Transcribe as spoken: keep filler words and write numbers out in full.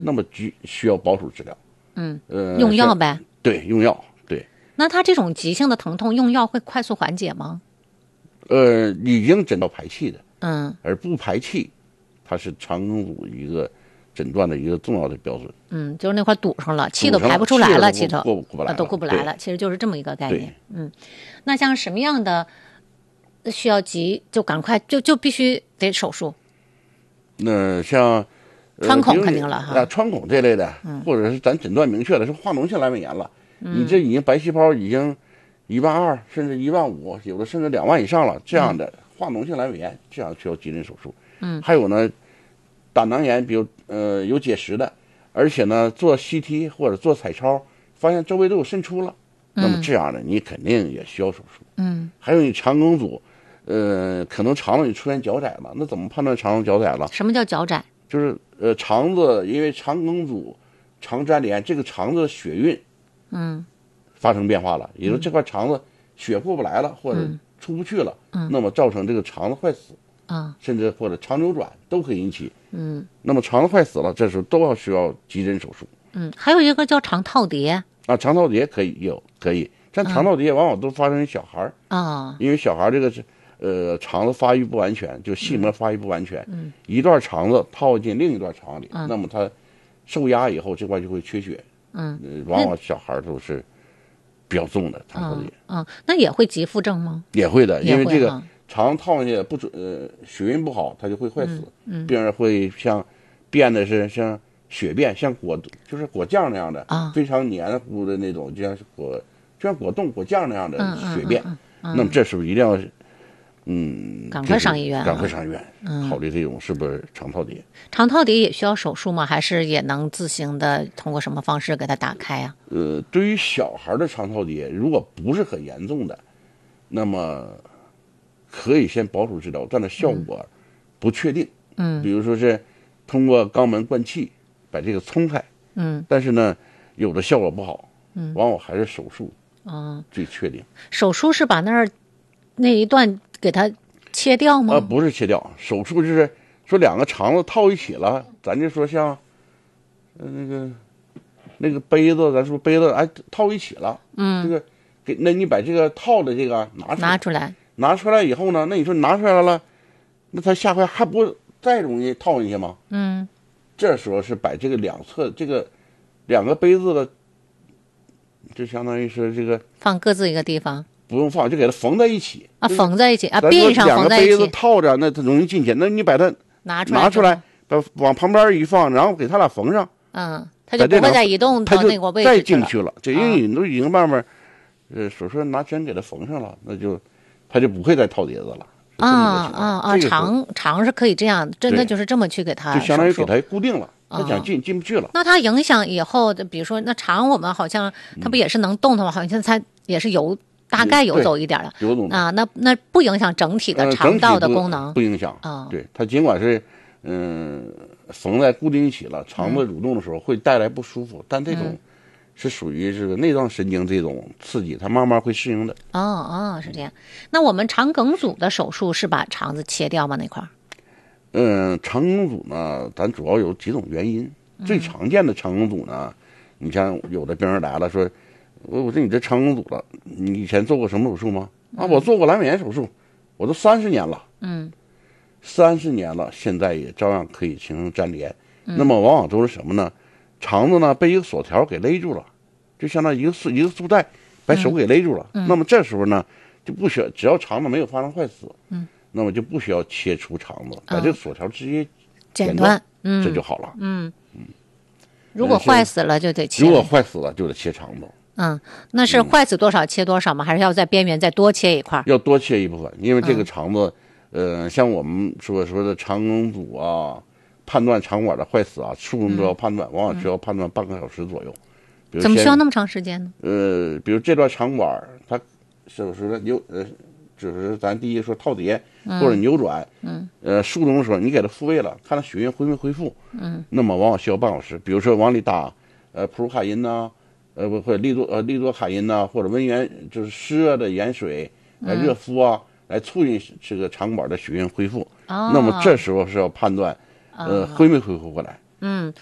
那么需需要保守治疗。 嗯， 呃， 用药呗。 对，用药。对。 那他这种急性的疼痛用药会快速缓解吗？ 呃，已经诊到排气的， 嗯， 而不排气，它是肠梗阻一个诊断的一个重要的标准。 嗯，就是那块堵上了，气都排不出来了，气头过过不来了， 都过不来了，其实就是这么一个概念。嗯，那像什么样的需要急就赶快就就必须得手术？ 那像、呃、 穿孔肯定了哈， 啊，穿孔这类的， 嗯、 或者是咱诊断明确的是化脓性阑尾炎了，嗯、你这已经白细胞已经一万二甚至一万五，有的甚至两万以上了，这样的化脓性阑尾炎，这样需要急诊手术。 嗯， 还有呢，胆囊炎，比如呃有结石的，而且呢做 C T 或者做彩超发现周围都有渗出了， 嗯、 那么这样的你肯定也需要手术。 嗯， 还有你肠梗阻，呃，可能肠子里出现脚窄了，那怎么判断肠子脚窄了？ 什么叫脚窄？ 就是呃肠子因为肠梗阻、肠粘连，这个肠子血运， 嗯， 发生变化了，也就是这块肠子血过不来了，或者出不去了， 嗯， 那么造成这个肠子坏死， 啊， 甚至或者肠扭转都可以引起。 嗯， 那么肠子坏死了，这时候都要需要急诊手术。 嗯，还有一个叫肠套叠啊，肠套叠可以有可以，但肠套叠往往都发生于小孩儿啊， 因为小孩这个是。呃，肠子发育不完全，就细膜发育不完全， 嗯， 一段肠子套进另一段肠里， 嗯、 那么它受压以后，这块就会缺血， 嗯， 呃、往往小孩都是比较重的肠套叠， 嗯，嗯，那也会急腹症吗？ 也会的，因为这个啊肠套进去不准，呃，血运不好，它就会坏死， 嗯，嗯病人会像变的是像血便，像果就是果酱那样的， 啊， 非常黏糊的那种，就像是果就像果冻、果酱那样的血便， 嗯嗯嗯嗯、 那么这时候一定要。嗯， 赶快上医院、啊， 赶快上医院， 嗯， 考虑这种是不是肠套叠。 肠套叠也需要手术吗？还是也能自行的通过什么方式给它打开啊？ 呃，对于小孩的肠套叠，如果不是很严重的，那么可以先保守治疗，但是效果不确定。 嗯， 比如说是通过肛门灌气把这个冲开， 嗯， 但是呢，有的效果不好， 嗯， 往往还是手术， 嗯， 最确定。 手术是把那儿那一段给它切掉吗？ 呃，不是切掉，手术就是说两个肠子套一起了，咱就说像，呃那个那个杯子，咱说杯子哎套一起了， 嗯， 这个给那你把这个套的这个拿出来， 拿出来， 拿出来以后呢，那你说拿出来了，那它下回还不再容易套进去吗？ 嗯， 这时候是把这个两侧这个两个杯子的，就相当于是这个放各自一个地方。 不用放，就给它缝在一起啊，缝在一起啊，并上缝在一起。 两个杯子套着，那它容易进去。那你把它拿出来， 拿出来，把往旁边一放，然后给它俩缝上。 嗯，它就不会再移动到那个位置再进去了。这因为你都已经慢慢，呃，手术拿针给它缝上了，那就它就不会再套叠子了。 啊啊啊！肠肠是可以这样，真的就是这么去给它， 就相当于给它固定了。他想进进不去了， 那它影响以后的，比如说那肠，我们好像它不也是能动的吗？好像它也是游。大概游走一点了， 游走啊，那那不影响整体的肠道的功能， 呃、不, 不影响啊。 对，它尽管是嗯缝在固定一起了，肠子蠕动的时候会带来不舒服，嗯、但这种是属于这个内脏神经这种刺激，它慢慢会适应的。 哦哦，是这样。那我们肠梗阻的手术是把肠子切掉吗？那块儿？ 嗯，肠梗阻呢，咱主要有几种原因。 嗯、 最常见的肠梗阻呢，你像有的病人来了说。我我说你这肠梗阻了，你以前做过什么手术吗？啊，我做过阑尾炎手术，我都三十年了， 嗯， 三十年了，现在也照样可以形成粘连。 嗯、 那么往往都是什么呢？肠子呢被一个锁条给勒住了，就相当于一个束一个束带把手给勒住了。 嗯、 那么这时候呢就不需要，只要肠子没有发生坏死， 嗯， 那么就不需要切除肠子，把这个锁条直接剪断，嗯， 这就好了。 嗯嗯，如果坏死了就得切。 如果坏死了就得切肠子。 嗯，那是坏死多少切多少吗？嗯、还是要在边缘再多切一块？ 要多切一部分，因为这个肠子，嗯、呃，像我们说说的肠梗阻啊，判断肠管的坏死啊，术中都要判断，嗯、往往需要判断半个小时左右。比如怎么需要那么长时间呢？ 呃，比如这段肠管它是说扭呃，就是咱第一说套叠、嗯、或者扭转， 嗯， 呃，术中的时候你给它复位了，看它血运恢没恢复， 嗯， 那么往往需要半小时。比如说往里打呃普鲁卡因呐。呃，不或者利多呃利多卡因呐、啊，或者温盐就是湿热的盐水来热敷啊，嗯、来促进这个肠管的血运恢复。 哦， 那么这时候是要判断，呃，恢没恢复过来。 嗯。